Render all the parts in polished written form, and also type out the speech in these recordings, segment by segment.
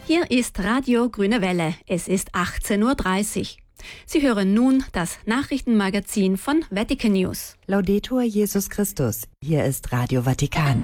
Hier ist Radio Grüne Welle. Es ist 18:30 Uhr. Sie hören nun das Nachrichtenmagazin von Vatican News. Laudetur Jesus Christus. Hier ist Radio Vatikan.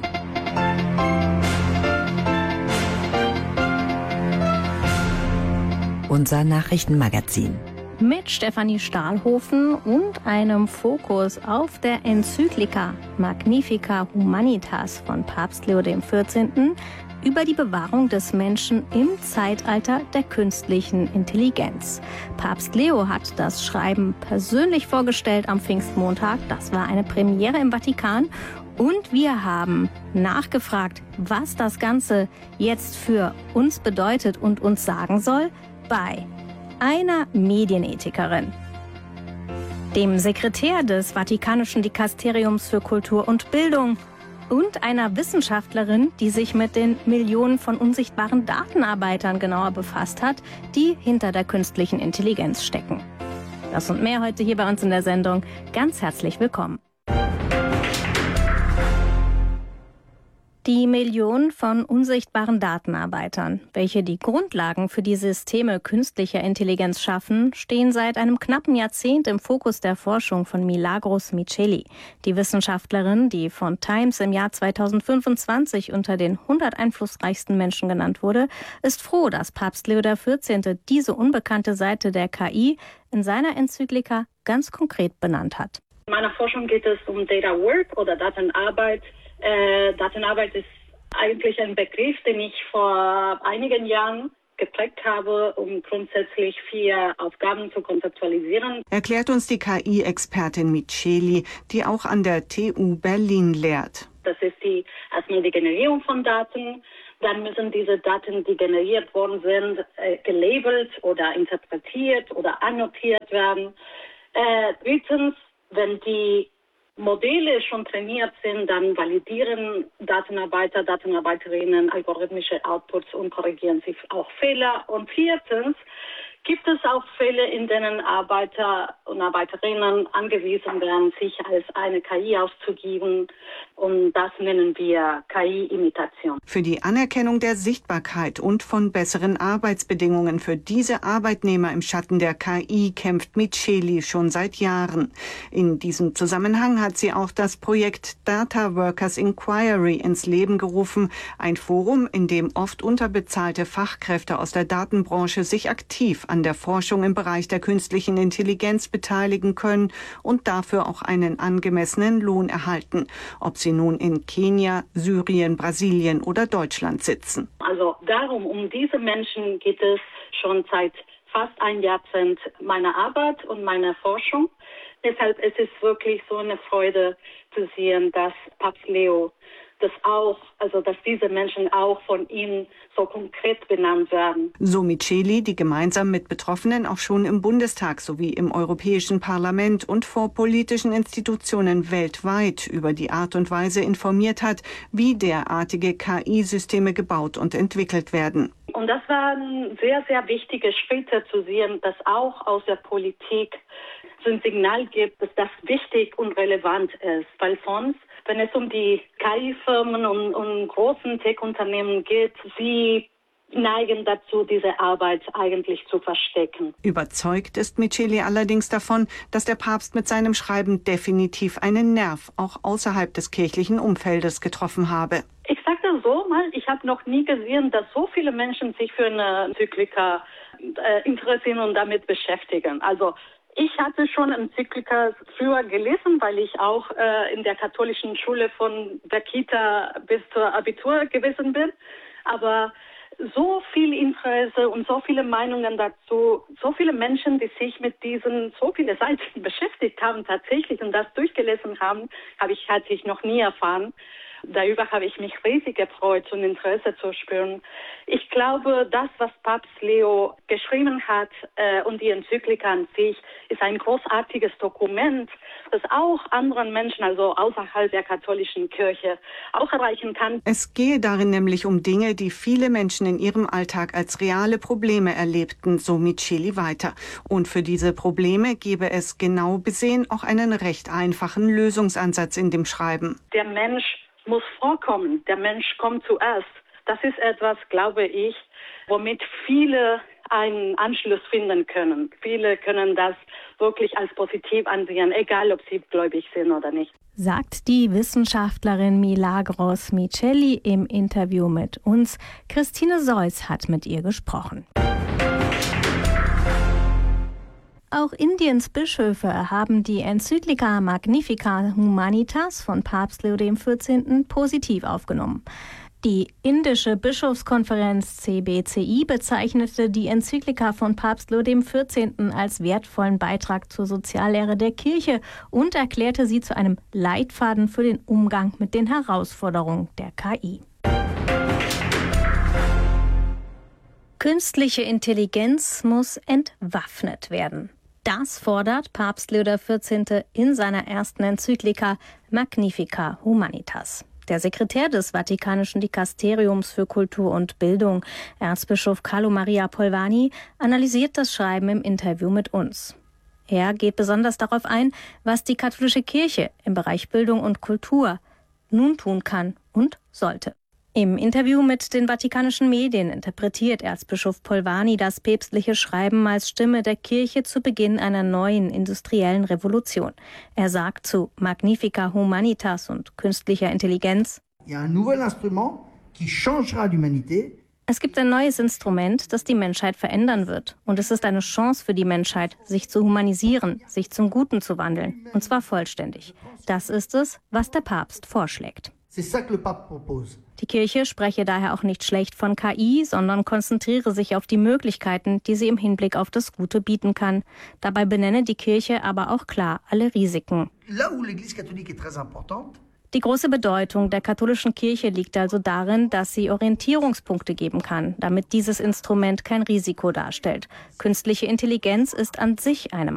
Unser Nachrichtenmagazin. Mit Stefanie Stahlhofen und einem Fokus auf der Enzyklika Magnifica Humanitas von Papst Leo XIV. Über die Bewahrung des Menschen im Zeitalter der künstlichen Intelligenz. Papst Leo hat das Schreiben persönlich vorgestellt am Pfingstmontag. Das war eine Premiere im Vatikan. Und wir haben nachgefragt, was das Ganze jetzt für uns bedeutet und uns sagen soll, bei einer Medienethikerin, dem Sekretär des Vatikanischen Dikasteriums für Kultur und Bildung und einer Wissenschaftlerin, die sich mit den Millionen von unsichtbaren Datenarbeitern genauer befasst hat, die hinter der künstlichen Intelligenz stecken. Das und mehr heute hier bei uns in der Sendung. Ganz herzlich willkommen. Die Millionen von unsichtbaren Datenarbeitern, welche die Grundlagen für die Systeme künstlicher Intelligenz schaffen, stehen seit einem knappen Jahrzehnt im Fokus der Forschung von Milagros Miceli. Die Wissenschaftlerin, die von Times im Jahr 2025 unter den 100 einflussreichsten Menschen genannt wurde, ist froh, dass Papst Leo XIV. Diese unbekannte Seite der KI in seiner Enzyklika ganz konkret benannt hat. In meiner Forschung geht es um Data Work oder Datenarbeit. Datenarbeit ist eigentlich ein Begriff, den ich vor einigen Jahren geprägt habe, um grundsätzlich 4 Aufgaben zu konzeptualisieren. Erklärt uns die KI-Expertin Miceli, die auch an der TU Berlin lehrt. Das ist erstmal die Generierung von Daten. Dann müssen diese Daten, die generiert worden sind, gelabelt oder interpretiert oder annotiert werden. Drittens, wenn die Modelle schon trainiert sind, dann validieren Datenarbeiter, Datenarbeiterinnen algorithmische Outputs und korrigieren sie auch Fehler. Und viertens gibt es auch Fälle, in denen Arbeiter und Arbeiterinnen angewiesen werden, sich als eine KI auszugeben. Und das nennen wir KI-Imitation. Für die Anerkennung der Sichtbarkeit und von besseren Arbeitsbedingungen für diese Arbeitnehmer im Schatten der KI kämpft Miceli schon seit Jahren. In diesem Zusammenhang hat sie auch das Projekt Data Workers Inquiry ins Leben gerufen. Ein Forum, in dem oft unterbezahlte Fachkräfte aus der Datenbranche sich aktiv an der Forschung im Bereich der künstlichen Intelligenz beteiligen können und dafür auch einen angemessenen Lohn erhalten, ob sie nun in Kenia, Syrien, Brasilien oder Deutschland sitzen. Also um diese Menschen geht es schon seit fast ein Jahrzehnt meiner Arbeit und meiner Forschung. Deshalb ist es wirklich so eine Freude zu sehen, dass Papst Leo dass diese Menschen auch von ihm so konkret benannt werden. So Miceli, die gemeinsam mit Betroffenen auch schon im Bundestag sowie im Europäischen Parlament und vor politischen Institutionen weltweit über die Art und Weise informiert hat, wie derartige KI-Systeme gebaut und entwickelt werden. Und das waren sehr, sehr wichtige Schritte zu sehen, dass auch aus der Politik so ein Signal gibt, dass das wichtig und relevant ist. Weil sonst, wenn es um die KI-Firmen und großen Tech-Unternehmen geht, sie neigen dazu, diese Arbeit eigentlich zu verstecken. Überzeugt ist Miceli allerdings davon, dass der Papst mit seinem Schreiben definitiv einen Nerv auch außerhalb des kirchlichen Umfeldes getroffen habe. Ich sage das so mal, ich habe noch nie gesehen, dass so viele Menschen sich für eine Enzyklika interessieren und damit beschäftigen. Also ich hatte schon Enzyklika früher gelesen, weil ich auch in der katholischen Schule von der Kita bis zur Abitur gewesen bin. Aber so viel Interesse und so viele Meinungen dazu, so viele Menschen, die sich mit so viele Seiten beschäftigt haben tatsächlich und das durchgelesen haben, hatte ich noch nie erfahren. Darüber habe ich mich riesig gefreut und Interesse zu spüren. Ich glaube, das, was Papst Leo geschrieben hat und die Enzyklika an sich, ist ein großartiges Dokument, das auch anderen Menschen, also außerhalb der katholischen Kirche, auch erreichen kann. Es gehe darin nämlich um Dinge, die viele Menschen in ihrem Alltag als reale Probleme erlebten, so Miceli weiter. Und für diese Probleme gebe es genau besehen auch einen recht einfachen Lösungsansatz in dem Schreiben. Der Mensch muss vorkommen. Der Mensch kommt zuerst. Das ist etwas, glaube ich, womit viele einen Anschluss finden können. Viele können das wirklich als positiv ansehen, egal ob sie gläubig sind oder nicht. Sagt die Wissenschaftlerin Milagros Miceli im Interview mit uns. Christine Seuss hat mit ihr gesprochen. Auch Indiens Bischöfe haben die Enzyklika Magnificat Humanitas von Papst Leo XIV. Positiv aufgenommen. Die indische Bischofskonferenz CBCI bezeichnete die Enzyklika von Papst Leo XIV. Als wertvollen Beitrag zur Soziallehre der Kirche und erklärte sie zu einem Leitfaden für den Umgang mit den Herausforderungen der KI. Künstliche Intelligenz muss entwaffnet werden. Das fordert Papst Leo XIV. In seiner ersten Enzyklika Magnificat Humanitas. Der Sekretär des Vatikanischen Dikasteriums für Kultur und Bildung, Erzbischof Carlo Maria Polvani, analysiert das Schreiben im Interview mit uns. Er geht besonders darauf ein, was die katholische Kirche im Bereich Bildung und Kultur nun tun kann und sollte. Im Interview mit den vatikanischen Medien interpretiert Erzbischof Polvani das päpstliche Schreiben als Stimme der Kirche zu Beginn einer neuen industriellen Revolution. Er sagt zu Magnificat Humanitas und künstlicher Intelligenz: Es gibt ein neues Instrument, das die Menschheit verändern wird. Und es ist eine Chance für die Menschheit, sich zu humanisieren, sich zum Guten zu wandeln. Und zwar vollständig. Das ist es, was der Papst vorschlägt. Die Kirche spreche daher auch nicht schlecht von KI, sondern konzentriere sich auf die Möglichkeiten, die sie im Hinblick auf das Gute bieten kann. Dabei benenne die Kirche aber auch klar alle Risiken. Die große Bedeutung der katholischen Kirche liegt also darin, dass sie Orientierungspunkte geben kann, damit dieses Instrument kein Risiko darstellt. Künstliche Intelligenz ist an sich eine